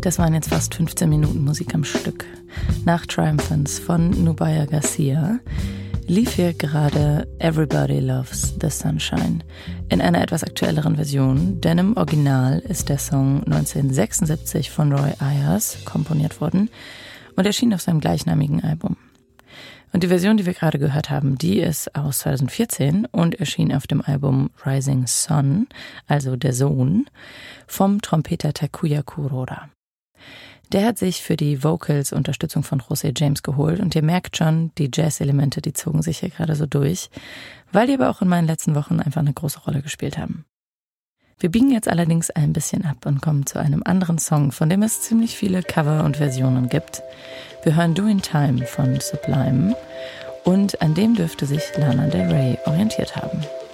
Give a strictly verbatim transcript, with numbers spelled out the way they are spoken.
Das waren jetzt fast fünfzehn Minuten Musik am Stück. Nach Triumphants von Nubya Garcia lief hier gerade Everybody Loves the Sunshine in einer etwas aktuelleren Version, denn im Original ist der Song neunzehnhundertsechsundsiebzig von Roy Ayers komponiert worden und erschien auf seinem gleichnamigen Album. Und die Version, die wir gerade gehört haben, die ist aus zweitausendvierzehn und erschien auf dem Album Rising Sun, also der Sohn, vom Trompeter Takuya Kuroda. Der hat sich für die Vocals Unterstützung von José James geholt und ihr merkt schon, die Jazz-Elemente, die zogen sich hier gerade so durch, weil die aber auch in meinen letzten Wochen einfach eine große Rolle gespielt haben. Wir biegen jetzt allerdings ein bisschen ab und kommen zu einem anderen Song, von dem es ziemlich viele Cover und Versionen gibt. Wir hören Do in Time von Sublime und an dem dürfte sich Lana Del Rey orientiert haben.